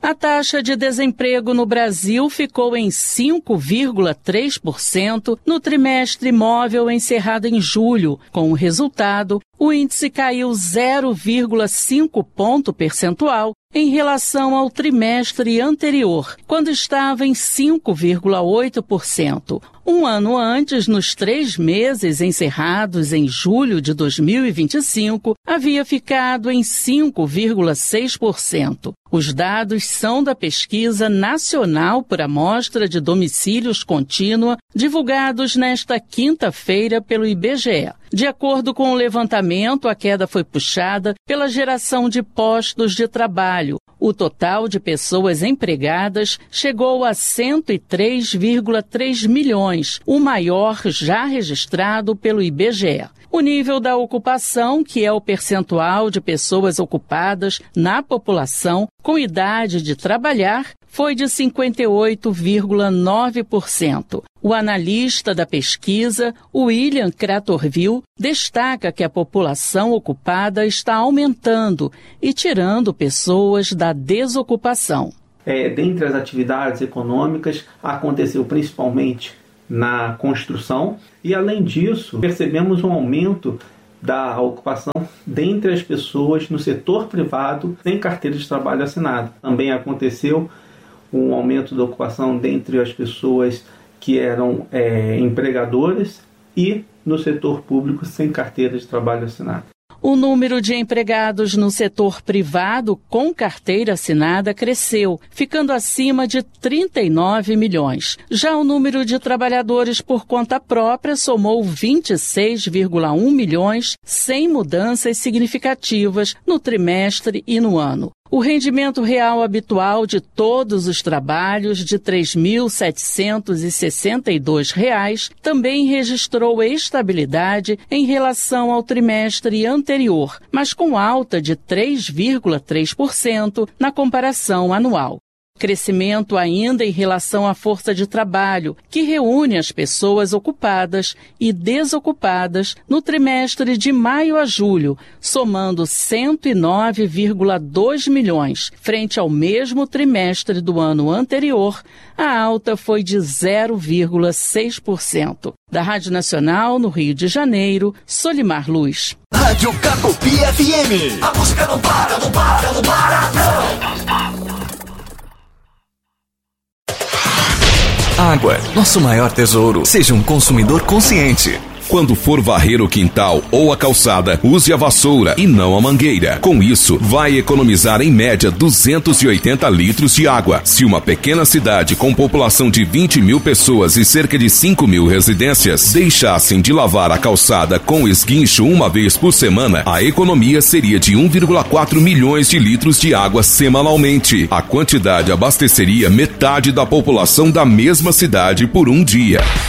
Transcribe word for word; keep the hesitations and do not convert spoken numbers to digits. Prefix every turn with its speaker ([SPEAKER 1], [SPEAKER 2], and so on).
[SPEAKER 1] A taxa de desemprego no Brasil ficou em cinco vírgula três por cento no trimestre móvel encerrado em julho. Com o resultado, o índice caiu zero vírgula cinco ponto percentual em relação ao trimestre anterior, quando estava em cinco vírgula oito por cento. Um ano antes, nos três meses encerrados em julho de dois mil e vinte e cinco, havia ficado em cinco vírgula seis por cento. Os dados são da Pesquisa Nacional por Amostra de Domicílios Contínua, divulgados nesta quinta-feira pelo I B G E. De acordo com o levantamento, a queda foi puxada pela geração de postos de trabalho. O total de pessoas empregadas chegou a cento e três vírgula três milhões, o maior já registrado pelo I B G E. O nível da ocupação, que é o percentual de pessoas ocupadas na população com idade de trabalhar, foi de cinquenta e oito vírgula nove por cento. O analista da pesquisa, William Cratorville, destaca que a população ocupada está aumentando e tirando pessoas da desocupação.
[SPEAKER 2] É, dentre as atividades econômicas, aconteceu principalmente na construção e, além disso, percebemos um aumento da ocupação dentre as pessoas no setor privado sem carteira de trabalho assinada. Também aconteceu um aumento da ocupação dentre as pessoas que eram é, empregadores e no setor público sem carteira de trabalho assinada.
[SPEAKER 1] O número de empregados no setor privado com carteira assinada cresceu, ficando acima de trinta e nove milhões. Já o número de trabalhadores por conta própria somou vinte e seis vírgula um milhões, sem mudanças significativas no trimestre e no ano. O rendimento real habitual de todos os trabalhos, de três mil setecentos e sessenta e dois reais, também registrou estabilidade em relação ao trimestre anterior, mas com alta de três vírgula três por cento na comparação anual. Crescimento ainda em relação à força de trabalho, que reúne as pessoas ocupadas e desocupadas no trimestre de maio a julho, somando cento e nove vírgula dois milhões, frente ao mesmo trimestre do ano anterior. A alta foi de zero vírgula seis por cento. Da Rádio Nacional, no Rio de Janeiro, Solimar Luz.
[SPEAKER 3] Rádio Cacopi F M. A música não para, não para, não para, não. Água, nosso maior tesouro. Seja um consumidor consciente. Quando for varrer o quintal ou a calçada, use a vassoura e não a mangueira. Com isso, vai economizar em média duzentos e oitenta litros de água. Se uma pequena cidade com população de vinte mil pessoas e cerca de cinco mil residências deixassem de lavar a calçada com esguincho uma vez por semana, a economia seria de um vírgula quatro milhões de litros de água semanalmente. A quantidade abasteceria metade da população da mesma cidade por um dia.